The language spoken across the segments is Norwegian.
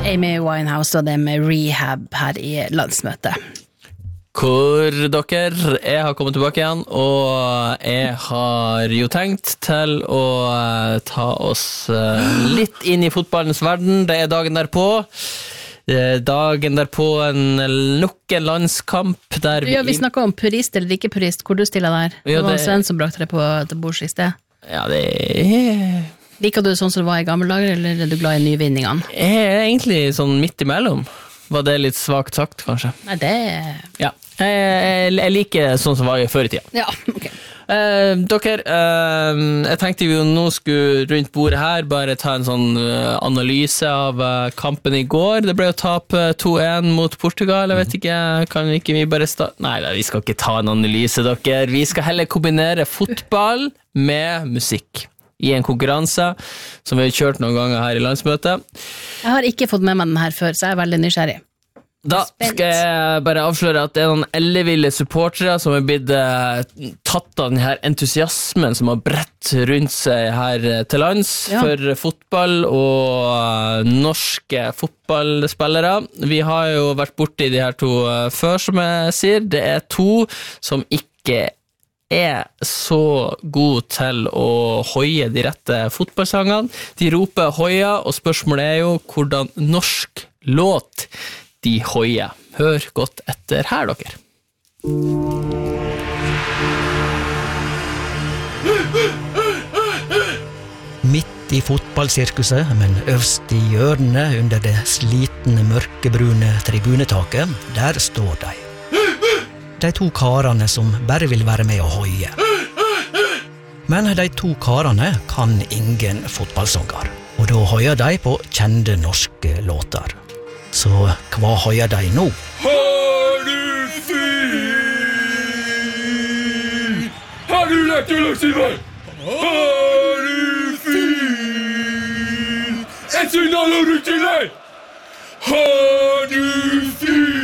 Amy Winehouse og det med Rehab her I landsmøtet. Hvor dere, jeg har kommet tilbake igjen, og jeg har jo tenkt til å ta oss litt inn I fotballens verden. Det dagen derpå. Dagen derpå nok en landskamp der vi snakket om purist eller ikke purist. Hvor du stiller der? Det var Sven som brakte det på til bords I sted. Ja, det Liker du sånn som det var I gamle dager, eller du glad I nyvinningene? Jeg egentlig sånn midt imellom. Var det litt svagt sagt, kanskje? Nei, det... Ja, jeg liker sånn som var før I tiden. Ja, ok. Dere, jeg tenkte vi jo nå skulle rundt bordet her bare ta en sånn analyse av kampen I går. Det ble jo tap 2-1 mot Portugal, jeg vet ikke, kan ikke vi bare Nei, vi skal ikke ta en analyse, dere. Vi skal heller kombinere fotball med musikk. I en konkurranse som vi har kjørt noen ganger her I landsmøtet. Jeg har ikke fått med meg den her før, så jeg veldig nysgjerrig. Da skal jeg bare avsløre at det noen elleville supportere som har blitt tatt av denne entusiasmen som har brett rundt seg her til lands for fotball og norske fotballspillere. Vi har jo vært borte I de her to før, som jeg sier. Det to som ikke så god til å hoie de rette fotballsangene. De roper hoia, og spørsmålet jo hvordan norsk låt de hoier. Hør godt etter her, dere. Midt I fotballsirkuset, men øvst I hjørnet under det slitne mørkebrune tribunetaket, der står de. De to karene som bare vil være med å hoie. Men de to karene kan ingen fotballsanger, og da hoier de på kjente norske låter. Så hva hoier de nå? Har du fyr? Har du lagt å lage meg? Har du fyr? Et signal har du til deg? Har du fyr?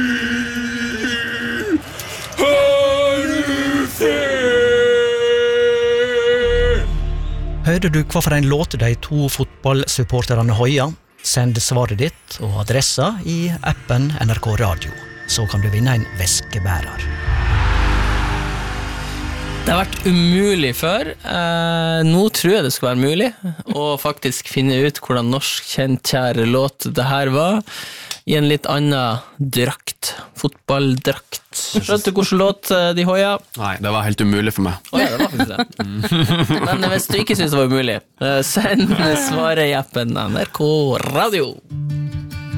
Hørte du hva for en låt de to fotballsupporterne hoia? Send svaret ditt og adressa I appen NRK Radio. Så kan du vinne en veskebærer. Det har vært umulig før. Nå tror jeg det skal være mulig å faktisk finne ut hvordan norsk kjær låt det her var I en litt annen drakt, fotballdrakt. Skjønte du hvordan låt de hoia? Nei, det var helt umulig for meg. Ja, det var faktisk det. Men hvis du ikke synes det var umulig, send svaret I appen NRK Radio.